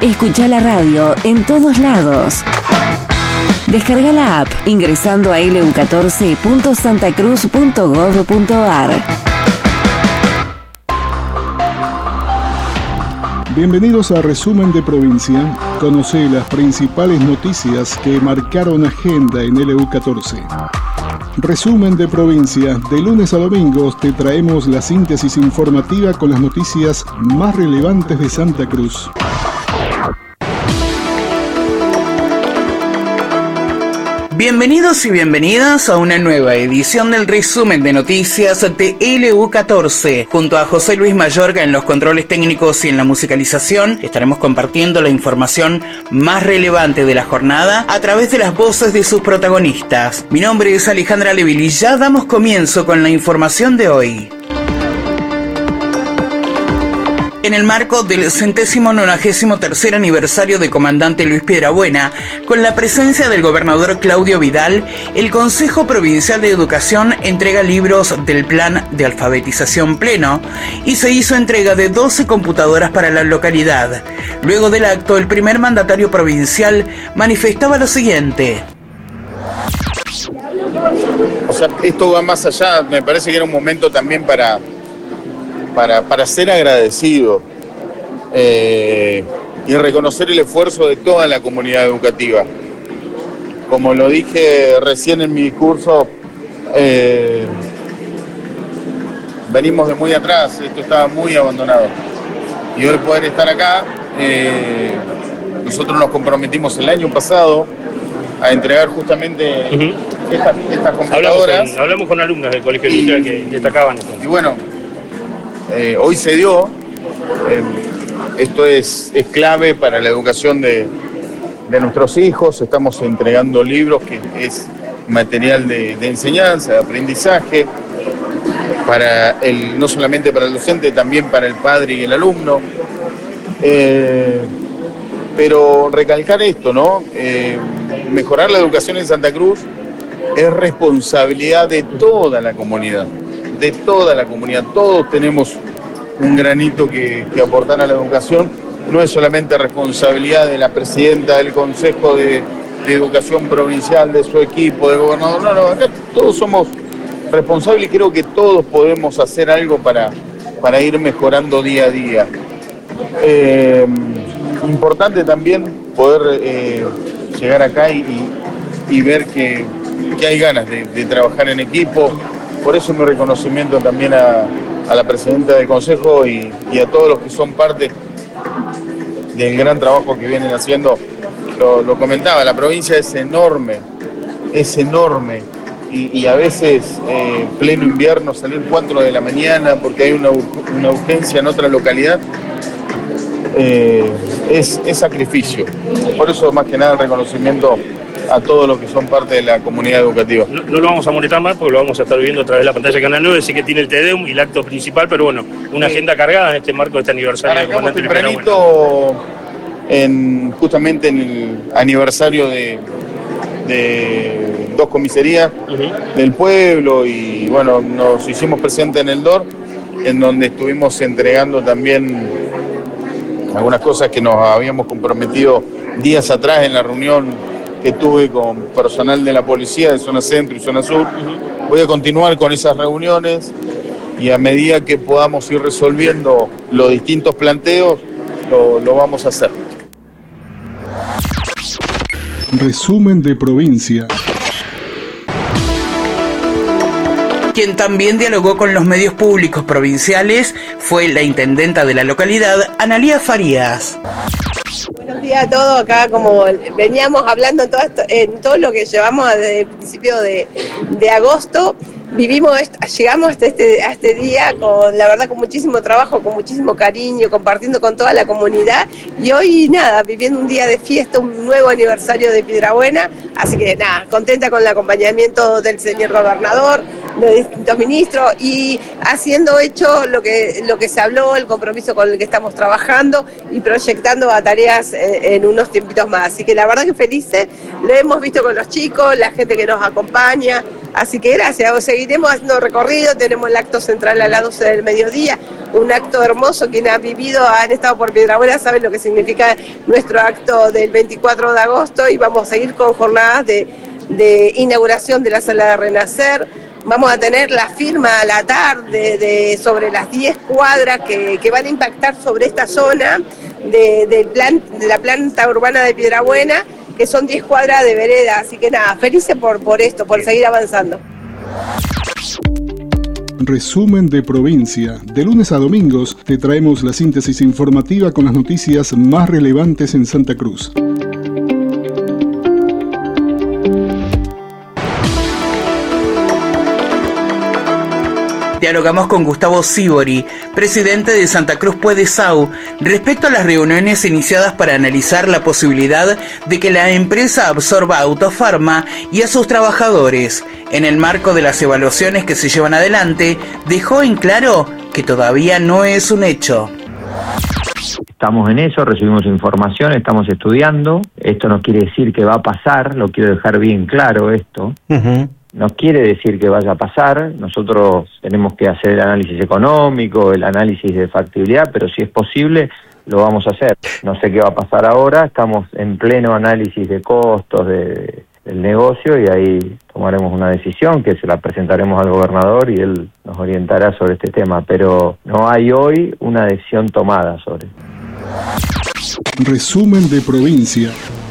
Escucha la radio en todos lados. Descarga la app ingresando a lu14.santacruz.gov.ar. Bienvenidos a Resumen de Provincia. Conoce las principales noticias que marcaron agenda en LU14. Resumen de Provincia. De lunes a domingos te traemos la síntesis informativa con las noticias más relevantes de Santa Cruz. Bienvenidos y bienvenidas a una nueva edición del resumen de noticias de LU14. Junto a José Luis Mayorga en los controles técnicos y en la musicalización, estaremos compartiendo la información más relevante de la jornada a través de las voces de sus protagonistas. Mi nombre es Alejandra Leville y ya damos comienzo con la información de hoy. En el marco del 193º aniversario de Comandante Luis Piedrabuena, con la presencia del gobernador Claudio Vidal, el Consejo Provincial de Educación entrega libros del Plan de Alfabetización Pleno y se hizo entrega de 12 computadoras para la localidad. Luego del acto, el primer mandatario provincial manifestaba lo siguiente. O sea, esto va más allá, me parece que era un momento también para ser agradecido y reconocer el esfuerzo de toda la comunidad educativa. Como lo dije recién en mi discurso, venimos de muy atrás, esto estaba muy abandonado. Y hoy poder estar acá, nosotros nos comprometimos el año pasado a entregar justamente estas computadoras. Hablamos con alumnos del Colegio Industrial que destacaban esto. Y bueno, hoy se dio, esto es clave para la educación de nuestros hijos, estamos entregando libros que es material de enseñanza, de aprendizaje, no solamente para el docente, también para el padre y el alumno. Pero recalcar esto, ¿no? Mejorar la educación en Santa Cruz es responsabilidad de toda la comunidad. Todos tenemos un granito que aportar a la educación. No es solamente responsabilidad de la presidenta del Consejo de Educación Provincial, de su equipo, del gobernador. No, acá todos somos responsables y creo que todos podemos hacer algo para ir mejorando día a día. Importante también poder llegar acá y ver que hay ganas de trabajar en equipo. Por eso mi reconocimiento también a la presidenta del Consejo y a todos los que son parte del gran trabajo que vienen haciendo. Lo comentaba, la provincia es enorme y a veces pleno invierno salir 4 de la mañana porque hay una urgencia en otra localidad es sacrificio. Por eso más que nada el reconocimiento a todos los que son parte de la comunidad educativa. No lo vamos a molestar más porque lo vamos a estar viendo a través de la pantalla de Canal 9, sí que tiene el Tedeum y el acto principal, pero bueno, una agenda cargada en este marco de este aniversario de Comandante Luis tempranito justamente en el aniversario de 2 comisarías del pueblo y bueno, nos hicimos presentes en el DOR, en donde estuvimos entregando también algunas cosas que nos habíamos comprometido días atrás en la reunión que tuve con personal de la policía de zona centro y zona sur. Voy a continuar con esas reuniones y a medida que podamos ir resolviendo los distintos planteos, lo vamos a hacer. Resumen de Provincia. Quien también dialogó con los medios públicos provinciales fue la intendenta de la localidad, Analía Farías. Buenos días a todos, acá como veníamos hablando en todo lo que llevamos desde el principio de agosto, llegamos a este día la verdad con muchísimo trabajo, con muchísimo cariño, compartiendo con toda la comunidad y hoy viviendo un día de fiesta, un nuevo aniversario de Piedrabuena, así que contenta con el acompañamiento del señor gobernador, de distintos ministros y haciendo hecho lo que se habló, el compromiso con el que estamos trabajando y proyectando a tareas en unos tiempitos más. Así que la verdad que felices, lo hemos visto con los chicos, la gente que nos acompaña, Así que gracias, seguiremos haciendo recorrido, tenemos el acto central a las 12 del mediodía, un acto hermoso. Quienes han estado por Piedrabuena saben lo que significa nuestro acto del 24 de agosto y vamos a seguir con jornadas de inauguración de la Sala de Renacer. Vamos a tener la firma a la tarde sobre las 10 cuadras que van a impactar sobre esta zona de la planta urbana de Piedrabuena, que son 10 cuadras de vereda. Así que nada, felices por esto, por seguir avanzando. Resumen de provincia. De lunes a domingos te traemos la síntesis informativa con las noticias más relevantes en Santa Cruz. Dialogamos con Gustavo Sibori, presidente de Santa Cruz Puede-Sau, respecto a las reuniones iniciadas para analizar la posibilidad de que la empresa absorba Autofarma y a sus trabajadores. En el marco de las evaluaciones que se llevan adelante, dejó en claro que todavía no es un hecho. Estamos en eso, recibimos información, estamos estudiando. Esto no quiere decir que va a pasar, lo quiero dejar bien claro esto. No quiere decir que vaya a pasar, nosotros tenemos que hacer el análisis económico, el análisis de factibilidad, pero si es posible, lo vamos a hacer. No sé qué va a pasar ahora, estamos en pleno análisis de costos del negocio y ahí tomaremos una decisión que se la presentaremos al gobernador y él nos orientará sobre este tema, pero no hay hoy una decisión tomada sobre esto. Resumen de provincia.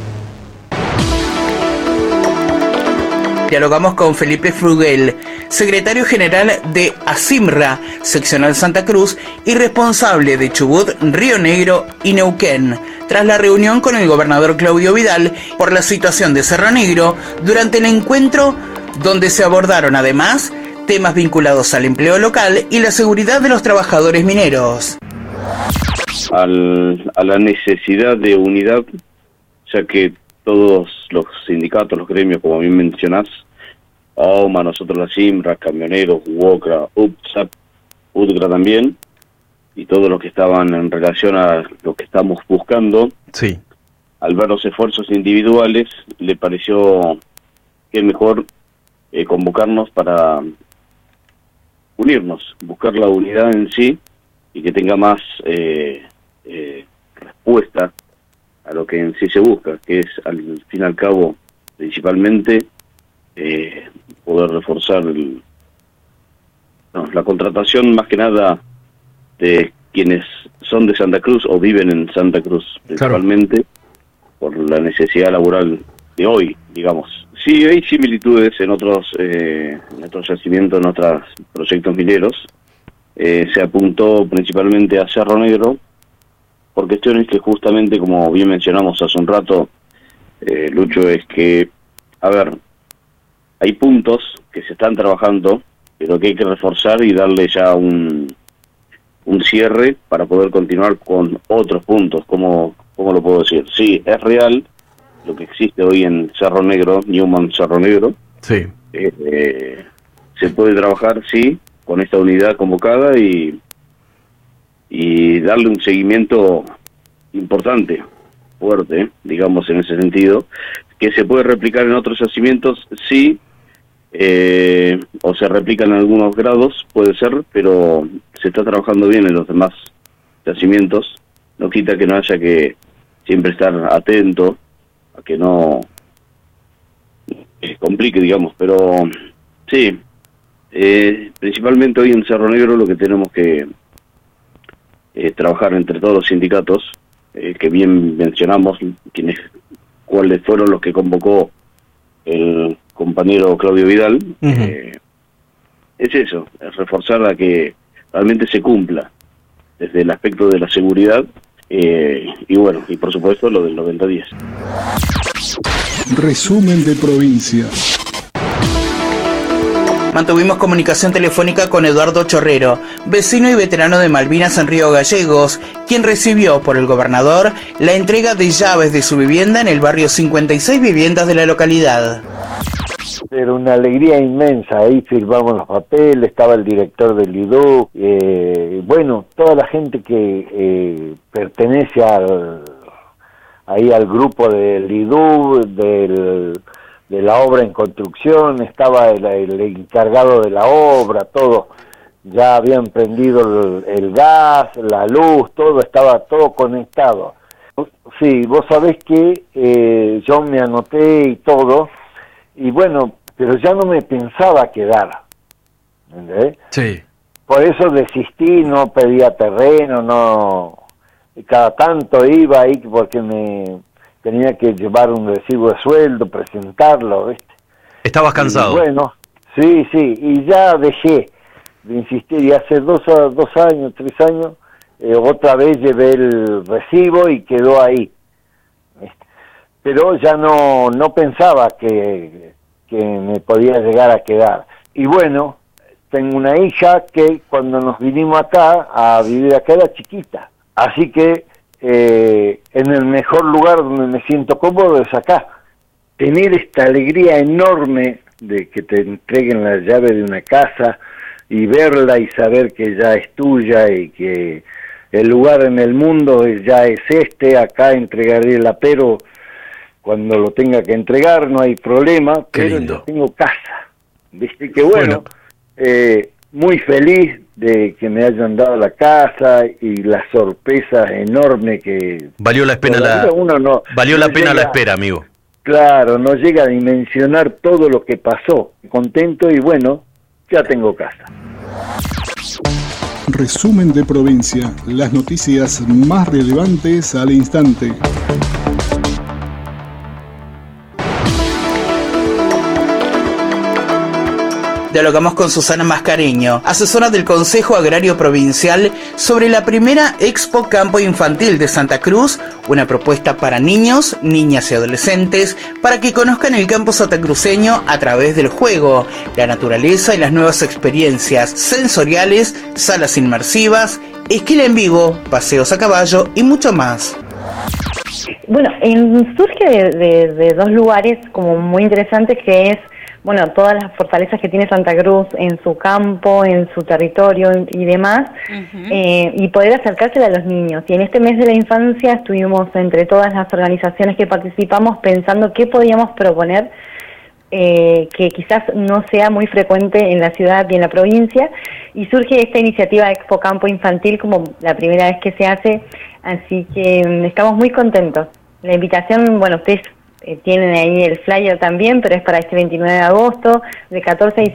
Dialogamos con Felipe Fruguel, secretario general de ASIMRA, seccional Santa Cruz, y responsable de Chubut, Río Negro y Neuquén, tras la reunión con el gobernador Claudio Vidal por la situación de Cerro Negro, durante el encuentro donde se abordaron además temas vinculados al empleo local y la seguridad de los trabajadores mineros. A la necesidad de unidad, ya que todos los sindicatos, los gremios, como bien mencionás, AOMA, nosotros la SIMRA, camioneros, UOCRA, UPSAP, UTGRA también, y todos los que estaban en relación a lo que estamos buscando, sí, al ver los esfuerzos individuales, le pareció que es mejor convocarnos para unirnos, buscar la unidad en sí y que tenga más respuesta a lo que en sí se busca, que es al fin y al cabo principalmente poder reforzar la contratación más que nada de quienes son de Santa Cruz o viven en Santa Cruz principalmente, claro, por la necesidad laboral de hoy, digamos. Sí, hay similitudes en otros yacimientos, en otros proyectos mineros. Se apuntó principalmente a Cerro Negro por cuestiones que justamente, como bien mencionamos hace un rato, Lucho, es que, a ver, hay puntos que se están trabajando, pero que hay que reforzar y darle ya un cierre para poder continuar con otros puntos. ¿Cómo lo puedo decir? Sí, es real lo que existe hoy en Cerro Negro, Newman Cerro Negro. Sí. Se puede trabajar, sí, con esta unidad convocada y darle un seguimiento importante, fuerte, digamos, en ese sentido, que se puede replicar en otros yacimientos, sí, o se replica en algunos grados, puede ser, pero se está trabajando bien en los demás yacimientos. No quita que no haya que siempre estar atento a que no complique, digamos, pero sí, principalmente hoy en Cerro Negro lo que tenemos que trabajar entre todos los sindicatos, que bien mencionamos, cuáles fueron los que convocó el compañero Claudio Vidal. Es eso, es reforzar a que realmente se cumpla desde el aspecto de la seguridad y bueno, y por supuesto lo del 90-10. Resumen de provincia. Mantuvimos comunicación telefónica con Eduardo Chorrero, vecino y veterano de Malvinas en Río Gallegos, quien recibió por el gobernador la entrega de llaves de su vivienda en el barrio 56 Viviendas de la localidad. Era una alegría inmensa, ahí firmamos los papeles, estaba el director del IDU, bueno, toda la gente que pertenece al grupo del IDU, la obra en construcción, estaba el encargado de la obra, todo, ya habían prendido el gas, la luz, todo, estaba todo conectado. Sí, vos sabés que yo me anoté y todo, y bueno, pero ya no me pensaba quedar, ¿entendés? Sí. Por eso desistí, no pedía terreno, no, y cada tanto iba ahí porque me tenía que llevar un recibo de sueldo, presentarlo, ¿viste? ¿Estabas cansado? Y bueno, sí, y ya dejé de insistir, y hace 2 años, 3 años, otra vez llevé el recibo y quedó ahí. Pero ya no pensaba que me podía llegar a quedar. Y bueno, tengo una hija que cuando nos vinimos acá, a vivir acá, era chiquita. Así que en el mejor lugar donde me siento cómodo es acá. Tener esta alegría enorme de que te entreguen la llave de una casa y verla y saber que ya es tuya y que el lugar en el mundo ya es acá entregaré el apero cuando lo tenga que entregar, no hay problema, pero yo tengo casa. Viste que bueno. Muy feliz de que me hayan dado la casa y la sorpresa enorme que... Valió la pena la espera, amigo. Claro, no llega a dimensionar todo lo que pasó. Contento y bueno, ya tengo casa. Resumen de provincia, las noticias más relevantes al instante. Dialogamos con Susana Mascareño, asesora del Consejo Agrario Provincial, sobre la primera Expo Campo Infantil de Santa Cruz, una propuesta para niños, niñas y adolescentes para que conozcan el campo santacruceño a través del juego, la naturaleza y las nuevas experiencias sensoriales, salas inmersivas, esquila en vivo, paseos a caballo y mucho más. Bueno, surge de 2 lugares como muy interesantes, que es todas las fortalezas que tiene Santa Cruz en su campo, en su territorio y demás, y poder acercársela a los niños. Y en este mes de la infancia estuvimos entre todas las organizaciones que participamos pensando qué podíamos proponer que quizás no sea muy frecuente en la ciudad y en la provincia, y surge esta iniciativa Expo Campo Infantil como la primera vez que se hace, así que estamos muy contentos. La invitación, ustedes tienen ahí el flyer también, pero es para este 29 de agosto, de 14 a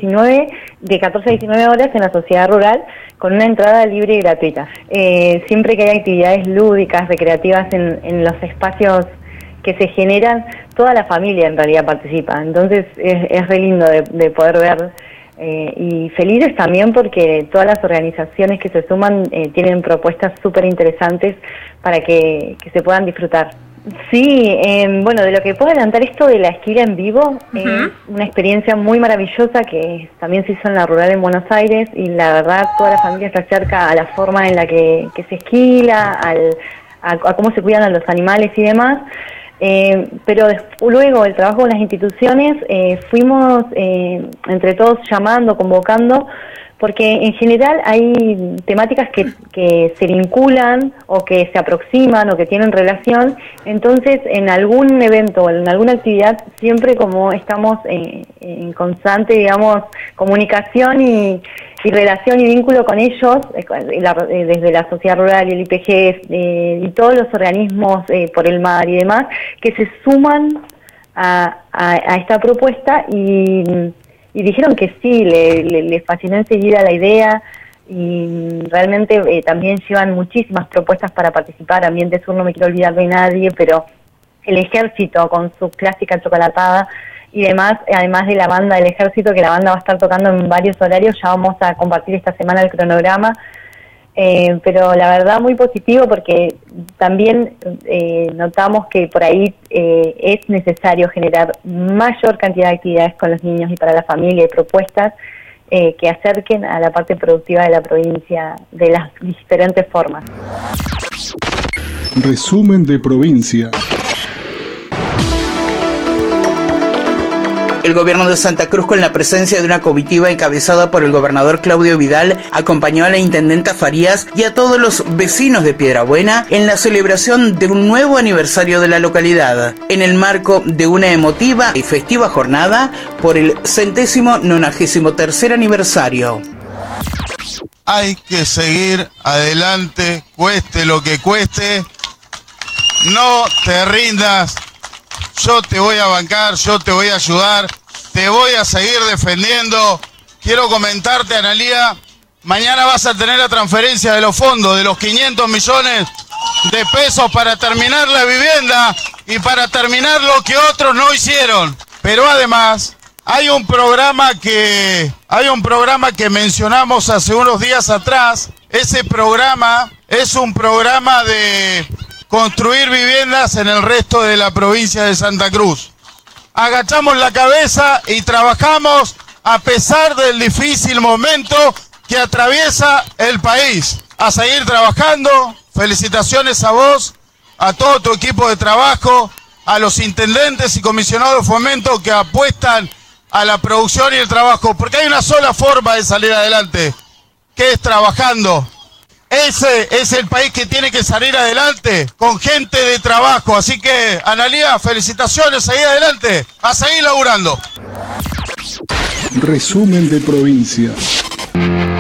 19 horas en la Sociedad Rural, con una entrada libre y gratuita. Siempre que hay actividades lúdicas, recreativas en los espacios que se generan, toda la familia en realidad participa. Entonces es re lindo de poder ver, y felices también porque todas las organizaciones que se suman tienen propuestas súper interesantes para que se puedan disfrutar. Sí, de lo que puedo adelantar, esto de la esquila en vivo es una experiencia muy maravillosa que también se hizo en la rural en Buenos Aires, y la verdad toda la familia se acerca a la forma en la que se esquila, a cómo se cuidan a los animales y demás. Pero luego el trabajo con las instituciones, fuimos entre todos llamando, convocando, porque en general hay temáticas que se vinculan o que se aproximan o que tienen relación. Entonces en algún evento o en alguna actividad siempre como estamos en constante, digamos, comunicación y relación y vínculo con ellos, desde la Sociedad Rural y el IPG y todos los organismos por el mar y demás, que se suman a esta propuesta y dijeron que sí, les fascinó enseguida la idea, y realmente también llevan muchísimas propuestas para participar. Ambiente Sur, no me quiero olvidar de nadie, pero el Ejército con su clásica chocolatada y demás, además de la banda del Ejército, que la banda va a estar tocando en varios horarios. Ya vamos a compartir esta semana el cronograma, pero la verdad muy positivo, porque también notamos que por ahí es necesario generar mayor cantidad de actividades con los niños y para la familia, y propuestas que acerquen a la parte productiva de la provincia de las diferentes formas. Resumen de provincia. el gobierno de Santa Cruz, con la presencia de una comitiva encabezada por el gobernador Claudio Vidal, acompañó a la intendenta Farías y a todos los vecinos de Piedrabuena en la celebración de un nuevo aniversario de la localidad, en el marco de una emotiva y festiva jornada por el 193º aniversario. Hay que seguir adelante, cueste lo que cueste. No te rindas. Yo te voy a bancar, yo te voy a ayudar, te voy a seguir defendiendo. Quiero comentarte, Analía, mañana vas a tener la transferencia de los fondos de los 500 millones de pesos para terminar la vivienda y para terminar lo que otros no hicieron. Pero además, hay un programa que mencionamos hace unos días atrás. Ese programa es un programa de construir viviendas en el resto de la provincia de Santa Cruz. Agachamos la cabeza y trabajamos a pesar del difícil momento que atraviesa el país. A seguir trabajando. Felicitaciones a vos, a todo tu equipo de trabajo, a los intendentes y comisionados de fomento que apuestan a la producción y el trabajo, porque hay una sola forma de salir adelante, que es trabajando. Ese es el país que tiene que salir adelante, con gente de trabajo. Así que, Analía, felicitaciones, seguí adelante, a seguir laburando. Resumen de provincia.